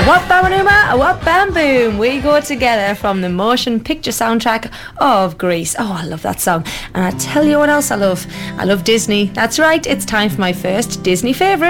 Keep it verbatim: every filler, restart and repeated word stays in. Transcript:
What Bamanuma, what Bam Boom. We go together from the motion picture soundtrack of Grease. Oh, I love that song. And I tell you what else I love. I love Disney. That's right, it's time for my first Disney favourite.